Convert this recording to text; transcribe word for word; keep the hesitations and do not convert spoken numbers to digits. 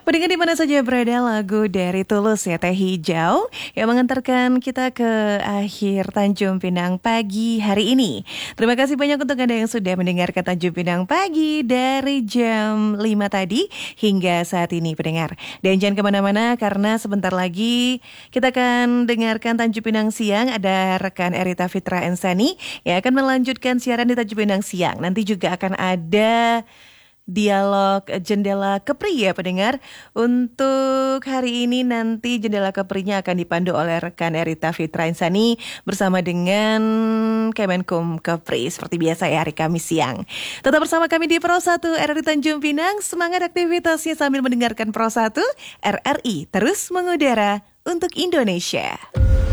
Pendengar di mana saja berada, lagu dari Tulus ya, Teh Hijau, yang mengantarkan kita ke akhir Tanjung Pinang pagi hari ini. Terima kasih banyak untuk Anda yang sudah mendengarkan Tanjung Pinang pagi dari jam lima tadi hingga saat ini, pendengar. Dan jangan kemana-mana karena sebentar lagi kita akan dengarkan Tanjung Pinang siang. Ada rekan Erita Fitra Ensani yang akan melanjutkan siaran di Tanjung Pinang siang. Nanti juga akan ada dialog Jendela Kepri ya pendengar. Untuk hari ini nanti Jendela Keprinya akan dipandu oleh rekan Erita Fitra Insani bersama dengan Kemenkum Kepri. Seperti biasa ya hari Kamis siang. Tetap bersama kami di Pro satu R R I Tanjung Pinang. Semangat aktivitasnya sambil mendengarkan Pro satu R R I terus mengudara untuk Indonesia.